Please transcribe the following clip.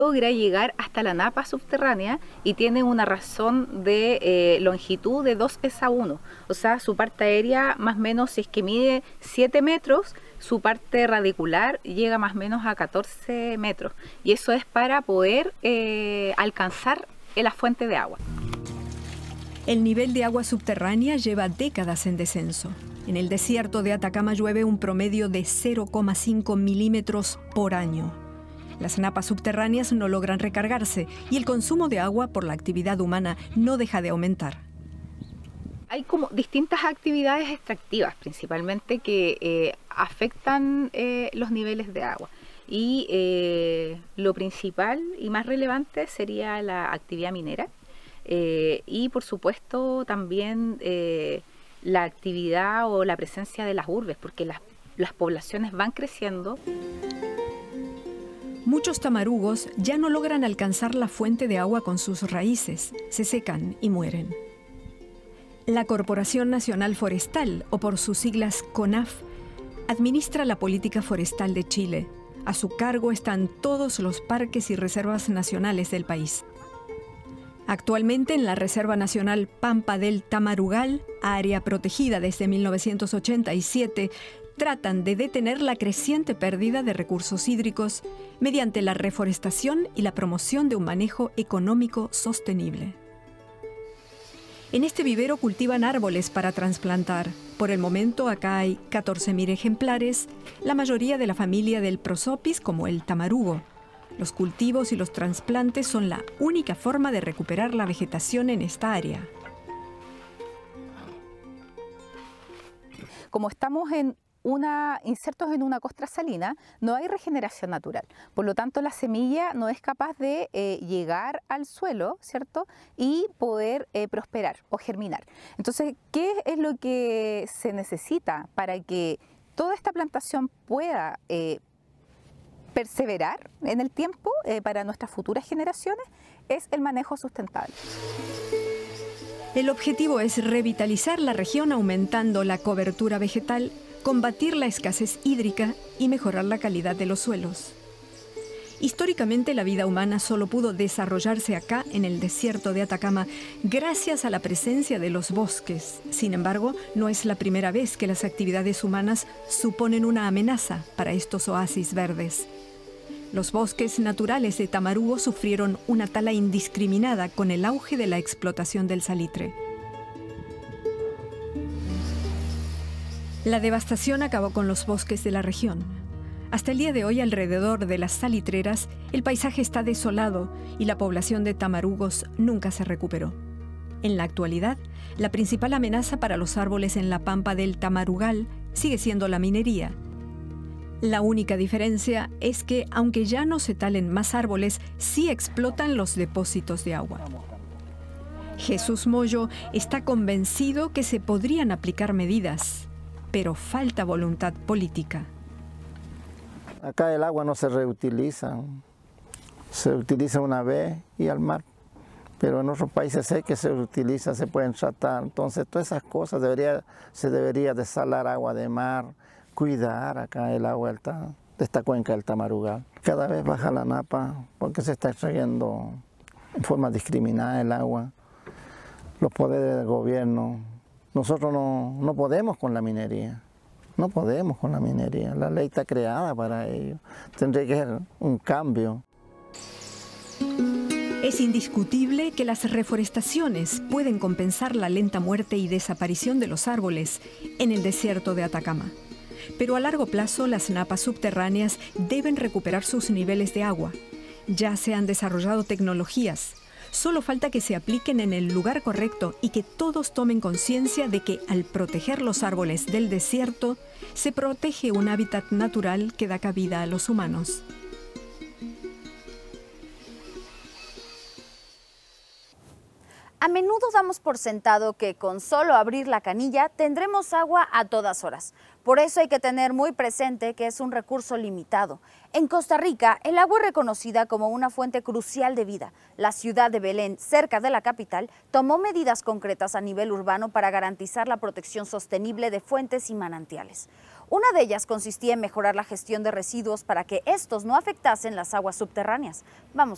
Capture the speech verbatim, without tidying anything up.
Logra llegar hasta la napa subterránea y tiene una razón de eh, longitud de dos es a uno. O sea, su parte aérea más o menos, si es que mide siete metros, su parte radicular llega más o menos a catorce metros. Y eso es para poder eh, alcanzar la fuente de agua. El nivel de agua subterránea lleva décadas en descenso. En el desierto de Atacama llueve un promedio de cero coma cinco milímetros por año. Las napas subterráneas no logran recargarse y el consumo de agua por la actividad humana no deja de aumentar. Hay como distintas actividades extractivas principalmente que eh, afectan eh, los niveles de agua. Y eh, lo principal y más relevante sería la actividad minera eh, y por supuesto también eh, la actividad o la presencia de las urbes, porque las, las poblaciones van creciendo. Muchos tamarugos ya no logran alcanzar la fuente de agua con sus raíces, se secan y mueren. La Corporación Nacional Forestal, o por sus siglas CONAF, administra la política forestal de Chile. A su cargo están todos los parques y reservas nacionales del país. Actualmente en la Reserva Nacional Pampa del Tamarugal, área protegida desde mil novecientos ochenta y siete, tratan de detener la creciente pérdida de recursos hídricos mediante la reforestación y la promoción de un manejo económico sostenible. En este vivero cultivan árboles para trasplantar. Por el momento acá hay catorce mil ejemplares, la mayoría de la familia del prosopis como el tamarugo. Los cultivos y los trasplantes son la única forma de recuperar la vegetación en esta área. Como estamos en Una, insertos en una costra salina, no hay regeneración natural. Por lo tanto, la semilla no es capaz de eh, llegar al suelo, ¿cierto? Y poder eh, prosperar o germinar. Entonces, ¿qué es lo que se necesita para que toda esta plantación pueda eh, perseverar en el tiempo eh, para nuestras futuras generaciones? Es el manejo sustentable. El objetivo es revitalizar la región aumentando la cobertura vegetal, combatir la escasez hídrica y mejorar la calidad de los suelos. Históricamente, la vida humana solo pudo desarrollarse acá, en el desierto de Atacama, gracias a la presencia de los bosques. Sin embargo, no es la primera vez que las actividades humanas suponen una amenaza para estos oasis verdes. Los bosques naturales de Tamarugo sufrieron una tala indiscriminada con el auge de la explotación del salitre. La devastación acabó con los bosques de la región. Hasta el día de hoy, alrededor de las salitreras, el paisaje está desolado y la población de tamarugos nunca se recuperó. En la actualidad, la principal amenaza para los árboles en la pampa del Tamarugal sigue siendo la minería. La única diferencia es que, aunque ya no se talen más árboles, sí explotan los depósitos de agua. Jesús Moyo está convencido que se podrían aplicar medidas, pero falta voluntad política. Acá el agua no se reutiliza, se utiliza una vez y al mar, pero en otros países sé que se utiliza, se pueden tratar. Entonces todas esas cosas debería, se debería desalar agua de mar, cuidar acá el agua de esta cuenca del Tamarugal. Cada vez baja la napa porque se está extrayendo en forma discriminada el agua. Los poderes del gobierno. Nosotros no, no podemos con la minería, no podemos con la minería. La ley está creada para ello. Tendría que ser un cambio. Es indiscutible que las reforestaciones pueden compensar la lenta muerte y desaparición de los árboles en el desierto de Atacama. Pero a largo plazo las napas subterráneas deben recuperar sus niveles de agua. Ya se han desarrollado tecnologías. Solo falta que se apliquen en el lugar correcto y que todos tomen conciencia de que al proteger los árboles del desierto, se protege un hábitat natural que da cabida a los humanos. A menudo damos por sentado que con solo abrir la canilla tendremos agua a todas horas. Por eso hay que tener muy presente que es un recurso limitado. En Costa Rica, el agua es reconocida como una fuente crucial de vida. La ciudad de Belén, cerca de la capital, tomó medidas concretas a nivel urbano para garantizar la protección sostenible de fuentes y manantiales. Una de ellas consistía en mejorar la gestión de residuos para que estos no afectasen las aguas subterráneas. Vamos